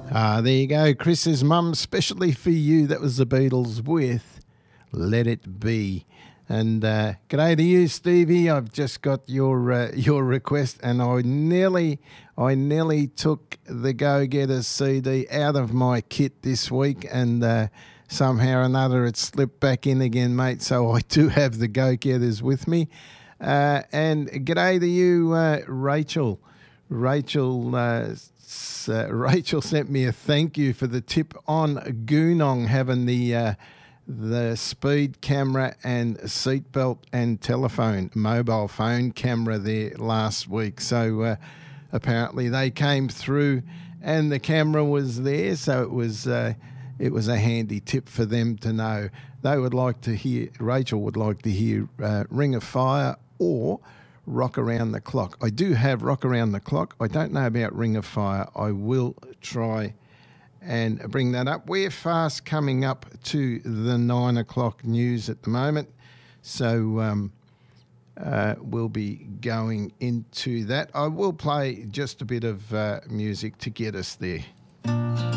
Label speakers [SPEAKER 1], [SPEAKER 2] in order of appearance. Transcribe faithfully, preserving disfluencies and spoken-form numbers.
[SPEAKER 1] Ah, there you go. Chris's mum, specially for you. That was the Beatles with Let It Be. And uh, g'day to you, Stevie. I've just got your uh, your request, and I nearly I nearly took the Go Getters C D out of my kit this week, and uh, somehow or another it slipped back in again, mate. So I do have the Go Getters with me. Uh, and g'day to you, uh, Rachel. Rachel. Uh, Uh, Rachel sent me a thank you for the tip on Goonong having the uh, the speed camera and seatbelt and telephone, mobile phone camera there last week. So uh, apparently they came through and the camera was there, so it was uh, it was a handy tip for them to know. They would like to hear, Rachel would like to hear uh, Ring of Fire or Rock Around the Clock. I do have Rock Around the Clock. I don't know about Ring of Fire. I will try and bring that up. We're fast coming up to the nine o'clock news at the moment, so um, uh, we'll be going into that. I will play just a bit of uh, music to get us there.